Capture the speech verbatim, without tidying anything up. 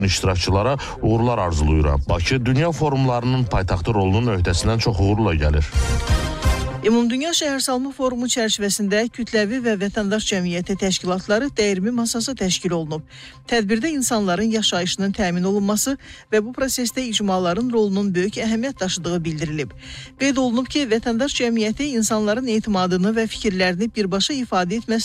İştirakçılara uğurlar arzulayıram. Bakı dünya forumlarının paytaxtı rolunun öhdəsindən çox uğurla gəlir. Ümumdünya Şəhərsalma Forumu çərçivəsində kütləvi və vətəndaş cəmiyyəti təşkilatları dəyirmi masası təşkil olunub. Tədbirdə insanların yaşayışının təmin olunması və bu prosesdə icmaların rolunun böyük əhəmiyyət daşıdığı bildirilib. Qeyd olunub ki, vətəndaş cəmiyyəti insanların etimadını və fikirlərini birbaşa ifadə etməsinə